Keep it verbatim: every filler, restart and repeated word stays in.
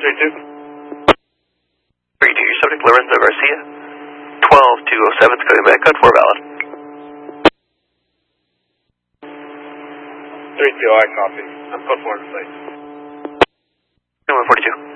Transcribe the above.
three two. three two, your subject Lorenzo Garcia. twelve two oh seven, coding back, code four valid. three two, I copy. I'm code four in place. one forty-two.